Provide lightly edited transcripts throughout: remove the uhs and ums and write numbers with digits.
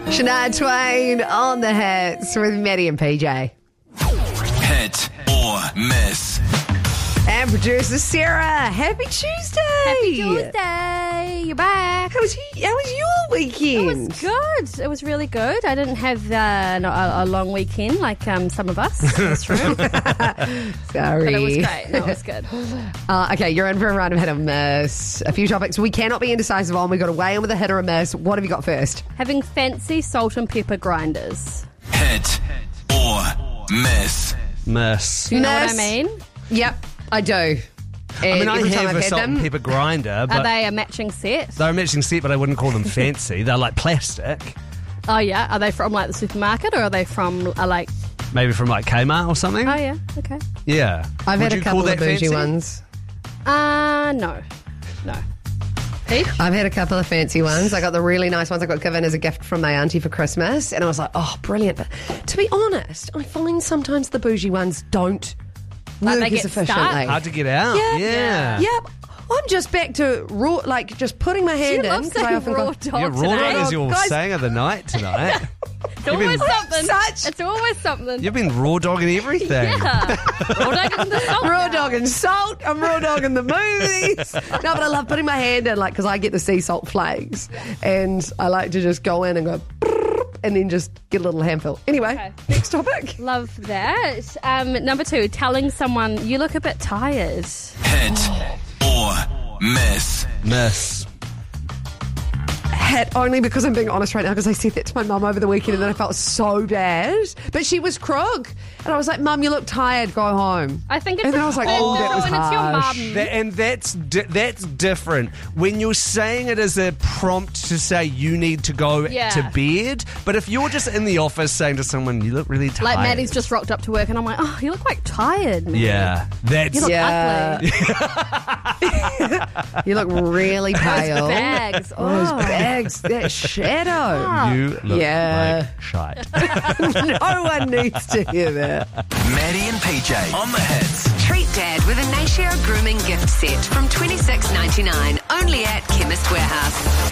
Shania Twain on the hits with Maddie and PJ. Hit or miss. And producer Sarah, happy Tuesday. Happy Tuesday. You're back. How was your weekend? It was good. It was really good. I didn't have a long weekend like some of us. That's true. Sorry. But it was great. No, it was good. Okay, you're in for a round of hit or miss. A few topics we cannot be indecisive on. We've got to weigh in with a hit or a miss. What have you got first? Having fancy salt and pepper grinders. Hit or miss. Miss. Do you know what I Miss. mean? Yep, I do. I mean, I Every time have I've a had salt and them, pepper grinder, Are but they a matching set? they're a matching set, but I wouldn't call them fancy. They're like plastic. Oh, yeah. Are they from like the supermarket or are they from like... Maybe from like Kmart or something. Oh, yeah. Okay. Yeah. I've Would had a you call couple that of bougie fancy? ones. No. Peach? I've had a couple of fancy ones. I got the really nice ones I got given as a gift from my auntie for Christmas. And I was like, oh, brilliant. But to be honest, I find sometimes the bougie ones don't work they as get efficiently. stuck? Hard to get out. Yeah. Yeah. Yep. I'm just back to raw, like just putting my hand You in. love 'cause I saying often raw go, dog Yeah, raw today. dog is your Guys- saying of the night tonight. It's always something. Such- It's always something. You've been raw dogging everything. Yeah. Raw dog in the salt. raw dog and salt. I'm raw dog in the movies. No, but I love putting my hand in, like, because I get the sea salt flakes, and I like to just go in and go, and then just get a little handful. Anyway, Okay. next topic. Love that. Number 2, telling someone you look a bit tired. Hit or miss. Miss. Hit only because I'm being honest right now, because I said that to my mum over the weekend and then I felt so bad. But she was crook. And I was like, Mum, you look tired, go home. I think it's And then I was like, oh, that was when it's your harsh. mum. And that's different. When you're saying it as a prompt to say you need to go Yeah. to bed, but if you're just in the office saying to someone, you look really tired. Like Maddie's just rocked up to work and I'm like, oh, you look quite tired, Maddie. Yeah, that's... You look Yeah. ugly. You look really pale. Bags. Those Oh. bags, that shadow. You look Yeah. like shite. No one needs to hear that. Maddie and PJ on the hits. Treat Dad with a Nashare grooming gift set from $26.99 only at Chemist Warehouse.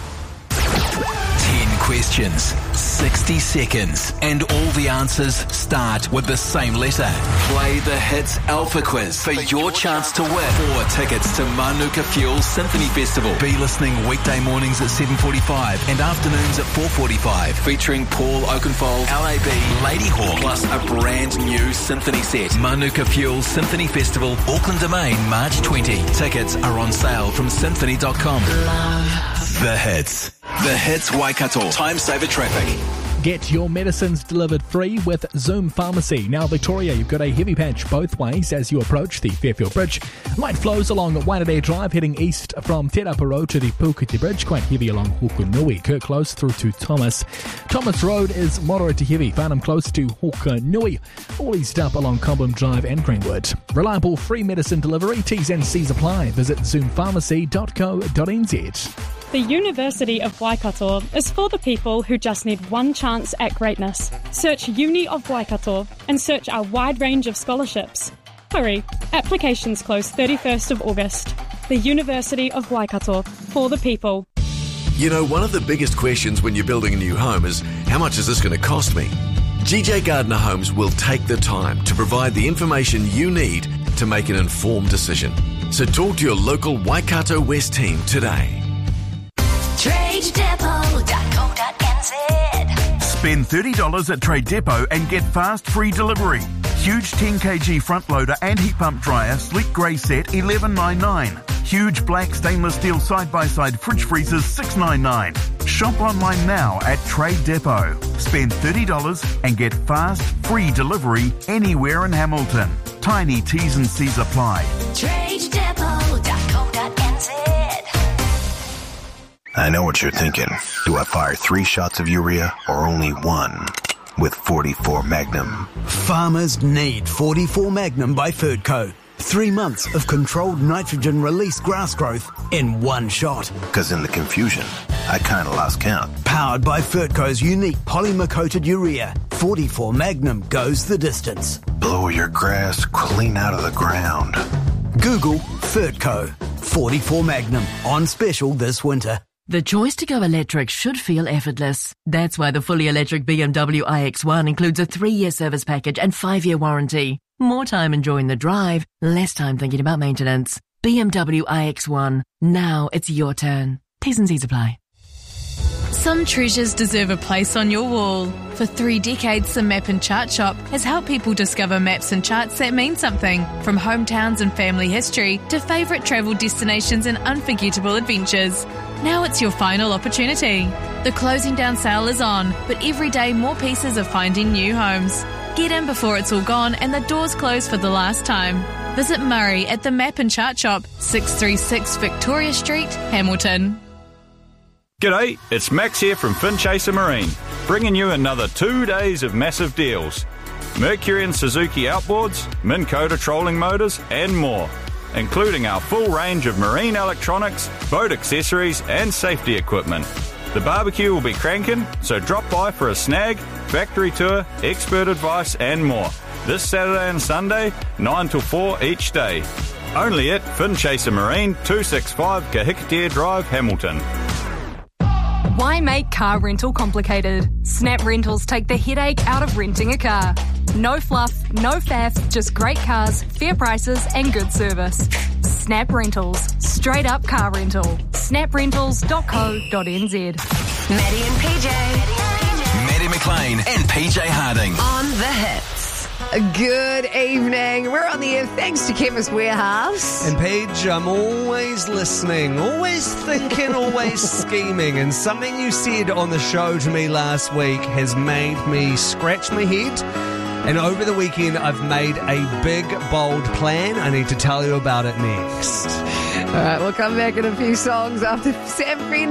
10 questions, 60 seconds, and all the answers start with the same letter. Play the Hits Alpha Quiz for your chance to win 4 tickets to Manuka Fuel Symphony Festival. Be listening weekday mornings at 7:45 and afternoons at 4:45, featuring Paul Oakenfold, LAB, Lady Hawk, plus a brand new symphony set. Manuka Fuel Symphony Festival, Auckland Domain, March 20. Tickets are on sale from symphony.com. The Hits. The Hits Waikato. Time saver traffic. Get your medicines delivered free with Zoom Pharmacy. Now, Victoria, you've got a heavy patch both ways as you approach the Fairfield Bridge. Light flows along Wainadea Drive, heading east from Te Rapa Road to the Puketi Bridge. Quite heavy along Hukunui. Kirk Close through to Thomas. Thomas Road is moderate to heavy. Farnham Close to Hukunui. All east up along Cobham Drive and Greenwood. Reliable free medicine delivery. T's and C's apply. Visit zoompharmacy.co.nz. The University of Waikato is for the people who just need one chance at greatness. Search Uni of Waikato and search our wide range of scholarships. Hurry, applications close 31st of August. The University of Waikato, for the people. You know, one of the biggest questions when you're building a new home is, how much is this going to cost me? GJ Gardner Homes will take the time to provide the information you need to make an informed decision. So talk to your local Waikato West team today. TradeDepot.co.nz. Spend $30 at Trade Depot and get fast free delivery. Huge 10kg front loader and heat pump dryer, sleek grey set, $11.99. Huge black stainless steel side-by-side fridge freezers, $6.99. Shop online now at Trade Depot. Spend $30 and get fast free delivery anywhere in Hamilton. Tiny T's and C's apply. TradeDepot.co.nz. I know what you're thinking. Do I fire 3 shots of urea or only 1 with 44 Magnum? Farmers need 44 Magnum by Ferdco. 3 months of controlled nitrogen release grass growth in one shot. Because in the confusion, I kind of lost count. Powered by Ferdco's unique polymer-coated urea, 44 Magnum goes the distance. Blow your grass clean out of the ground. Google Ferdco. 44 Magnum on special this winter. The choice to go electric should feel effortless. That's why the fully electric BMW iX1 includes a 3-year service package and 5-year warranty. More time enjoying the drive, less time thinking about maintenance. BMW iX1. Now it's your turn. T's and C's apply. Some treasures deserve a place on your wall. For 3 decades, the Map and Chart Shop has helped people discover maps and charts that mean something, from hometowns and family history to favourite travel destinations and unforgettable adventures. Now it's your final opportunity. The closing down sale is on, but every day more pieces are finding new homes. Get in before it's all gone and the doors close for the last time. Visit Murray at the Map and Chart Shop, 636 Victoria Street, Hamilton. G'day, it's Max here from Finchaser Marine, bringing you another 2 days of massive deals. Mercury and Suzuki outboards, Minn Kota trolling motors and more, including our full range of marine electronics, boat accessories and safety equipment. The barbecue will be cranking, so drop by for a snag, factory tour, expert advice and more. This Saturday and Sunday, 9 till 4 each day. Only at Finchaser Marine, 265 Kahikatea Drive, Hamilton. Why make car rental complicated? Snap Rentals take the headache out of renting a car. No fluff, no faff, just great cars, fair prices and good service. Snap Rentals. Straight up car rental. snaprentals.co.nz. Maddie and PJ. Maddie McLean and PJ Harding. On the hits. Good evening. We're on the air thanks to Chemist Warehouse. And Paige, I'm always listening, always thinking, always scheming. And something you said on the show to me last week has made me scratch my head. And over the weekend, I've made a big, bold plan. I need to tell you about it next. All right, we'll come back in a few songs after Sam Friend.